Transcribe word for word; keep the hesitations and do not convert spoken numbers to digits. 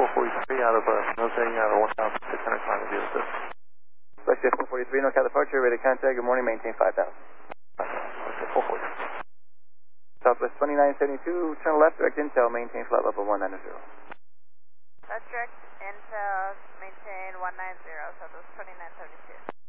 four forty-three out of uh, Military out of one thousand six hundred climb to assist. West Jet four forty-three, NorCal departure, ready to contact. Good morning, maintain five thousand. West Jet four forty. Southwest twenty-nine seventy-two, turn left, direct intel, maintain flight level one nine zero. That's direct intel, maintain one nine zero, Southwest twenty-nine seventy-two.